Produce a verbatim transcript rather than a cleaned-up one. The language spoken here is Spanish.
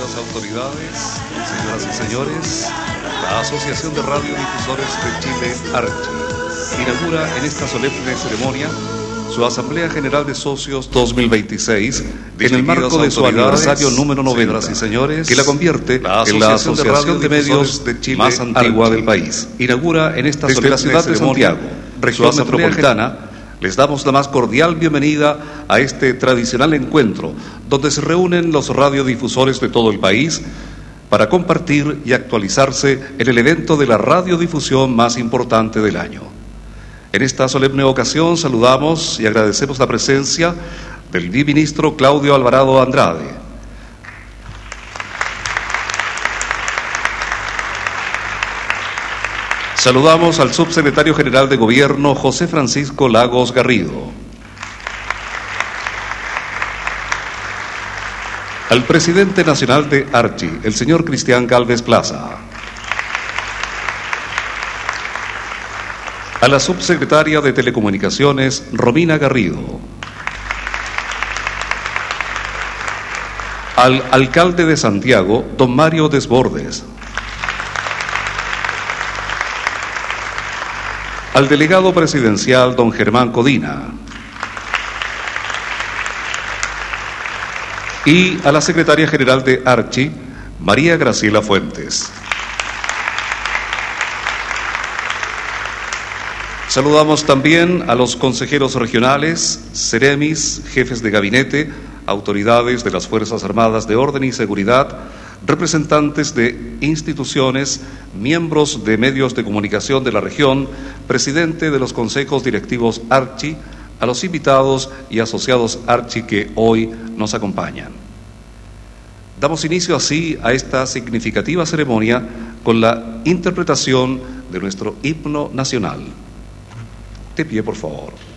Señoras autoridades, señoras y señores, la Asociación de Radiodifusores de Chile, ARCHI, inaugura en esta solemne ceremonia su Asamblea General de Socios dos mil veintiséis en el marco de su aniversario número noventa, y señores, que la convierte la en la Asociación de, de Medios de Chile más antigua ARCHI del país. Inaugura en esta Desde solemne la ciudad de Santiago, región metropolitana, les damos la más cordial bienvenida a este tradicional encuentro, donde se reúnen los radiodifusores de todo el país para compartir y actualizarse en el evento de la radiodifusión más importante del año. En esta solemne ocasión saludamos y agradecemos la presencia del viceministro Claudio Alvarado Andrade, saludamos al subsecretario general de Gobierno, José Francisco Lagos Garrido, al presidente nacional de ARCHI, el señor Cristian Galvez Plaza, a la subsecretaria de Telecomunicaciones, Romina Garrido, al alcalde de Santiago, don Mario Desbordes, al delegado presidencial, don Germán Codina, y a la secretaria general de ARCHI, María Graciela Fuentes. Saludamos también a los consejeros regionales, seremis, jefes de gabinete, autoridades de las Fuerzas Armadas de Orden y Seguridad, representantes de instituciones, miembros de medios de comunicación de la región, presidente de los consejos directivos ARCHI, a los invitados y asociados ARCHI que hoy nos acompañan. Damos inicio así a esta significativa ceremonia con la interpretación de nuestro himno nacional. De pie, por favor.